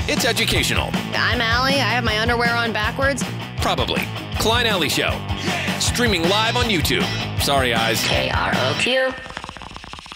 It's educational. I'm Allie. I have my underwear on backwards. Probably. Klein Alley Show. Streaming live on YouTube. Sorry, eyes. KROQ.